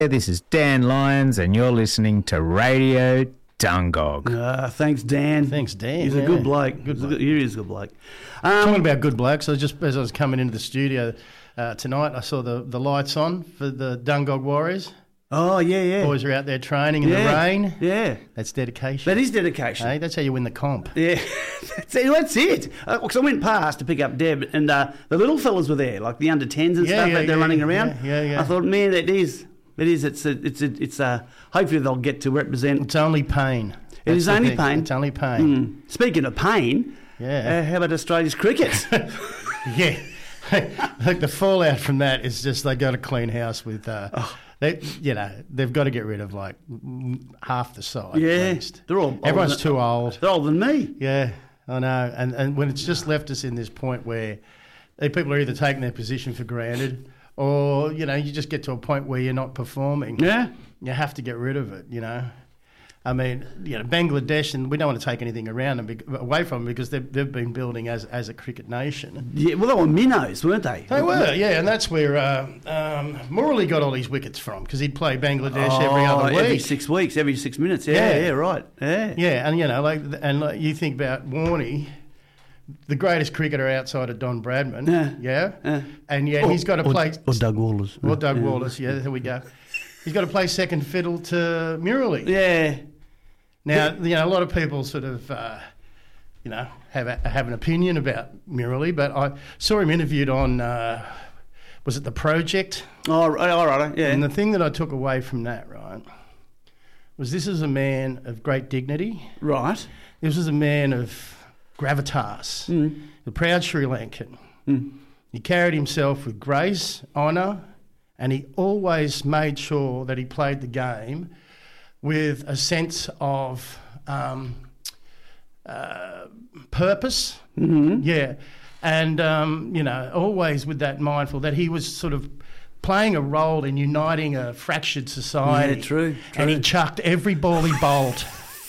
This is Dan Lyons, and you're listening to Radio Dungog. Thanks, Dan. Thanks, Dan. He's a good bloke. He is a good bloke. Talking about good blokes, as I was coming into the studio tonight, I saw the lights on for the Dungog Warriors. Oh, yeah. Boys are out there training in the rain. Yeah. That's dedication. That is dedication. Hey, that's how you win the comp. Yeah, that's it. Because I went past to pick up Deb, and the little fellas were there, like the under-10s and stuff that they're running around. Yeah. I thought, man, it is. It's hopefully they'll get to represent. It's only pain. It is only pain. It's only pain. Speaking of pain, how about Australia's cricket? Yeah. Look, the fallout from that is just they got to clean house with. They've got to get rid of like half the side. Yeah, at least. they're all. Everyone's too old. They're older than me. Yeah, I know. And when it's just left us in this point where people are either taking their position for granted, or you just get to a point where you're not performing. Yeah, you have to get rid of it. I mean, Bangladesh, and we don't want to take anything away from them because they've been building as a cricket nation. Yeah, well, they were minnows, weren't they? They were, yeah, and that's where Murali got all these wickets from because he'd play Bangladesh every other week. Every 6 weeks, every 6 minutes. Yeah, right. Yeah, yeah, and you think about Warney, the greatest cricketer outside of Don Bradman, he's got to play. Or Doug Wallace. Or Doug Wallace, there we go. He's got to play second fiddle to Murali. Yeah. Now, a lot of people sort of, have an opinion about Murali, but I saw him interviewed on, was it The Project? Oh, all right, yeah. And the thing that I took away from that, right, was this is a man of great dignity. Right. This was a man of gravitas, a proud Sri Lankan. He carried himself with grace, honour, and he always made sure that he played the game with a sense of purpose. Mm-hmm. Yeah. And, always with that mindful that he was sort of playing a role in uniting a fractured society. Yeah, true. And he chucked every ball he bowled.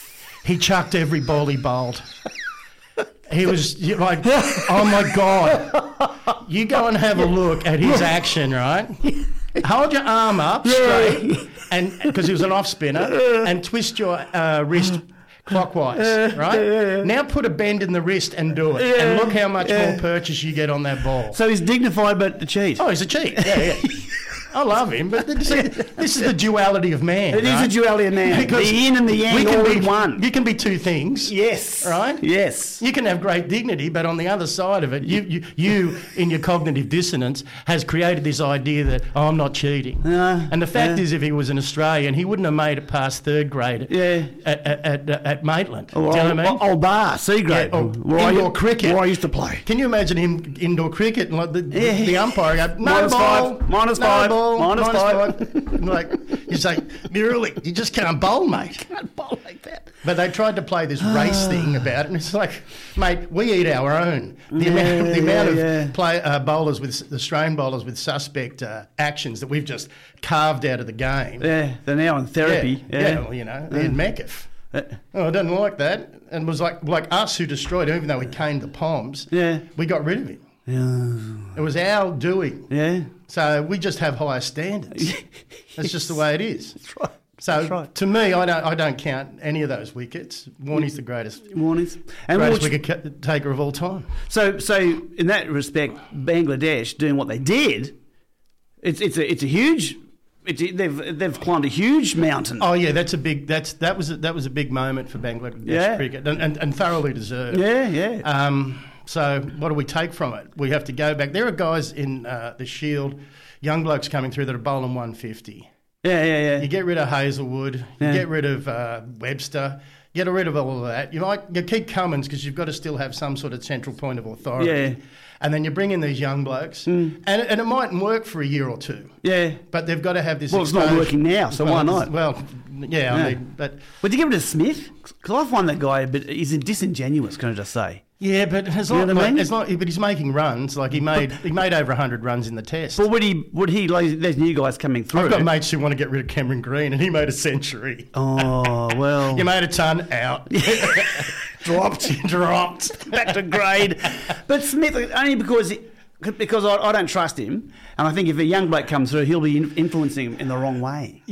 He was like, oh, my God. You go and have a look at his action, right? Hold your arm up straight, and because he was an off spinner, and twist your wrist clockwise, right? Now put a bend in the wrist and do it, and look how much more purchase you get on that ball. So he's dignified but a cheat. Oh, he's a cheat. Yeah. I love him, but this is the duality of man. It is a duality of man. Because the yin and the yang all in one. You can be two things. Yes. Right? Yes. You can have great dignity, but on the other side of it, you in your cognitive dissonance, has created this idea that, I'm not cheating. And the fact is, if he was an Australian, he wouldn't have made it past third grade at Maitland. Oh, do you know what I mean? Old Bar, C grade. Yeah, indoor cricket. Where I used to play. Can you imagine him indoor cricket and like the umpire go, no ball, minus five. Minus five. Like, you say, Murali, you just can't bowl, mate. Can't bowl like that. But they tried to play this race thing about it, and it's like, mate, we eat our own. The amount of bowlers with Australian bowlers with suspect actions that we've just carved out of the game. Yeah, they're now in therapy. Yeah, well, they're in Metcalfe. I didn't like that, and it was like us who destroyed him, even though we caned the Poms. Yeah, we got rid of him. Yeah. It was our doing. Yeah. So we just have higher standards. That's just the way it is. That's right. So to me, I don't count any of those wickets. Warney's the greatest wicket taker of all time. So in that respect, Bangladesh doing what they did, it's a huge. They've climbed a huge mountain. Oh yeah, that was a big moment for Bangladesh cricket and thoroughly deserved. Yeah. So what do we take from it? We have to go back. There are guys in the Shield, young blokes coming through that are bowling 150. Yeah. You get rid of Hazelwood. You get rid of Webster. Get rid of all of that. You keep Cummins because you've got to still have some sort of central point of authority. Yeah. And then you bring in these young blokes, and it mightn't work for a year or two. Yeah. But they've got to have this. Well, it's not working now, so why not? Well, yeah. I mean, but would you give it to Smith? Because I find that guy, but he's disingenuous. Can I just say? Yeah, but but he's making runs. Like he made over 100 runs in the Test. But would he? Like, there's new guys coming through. I've got mates who want to get rid of Cameron Green, and he made a century. Oh well. You made a ton out. Dropped. Back to grade. But Smith, only because because I don't trust him, and I think if a young bloke comes through, he'll be influencing him in the wrong way.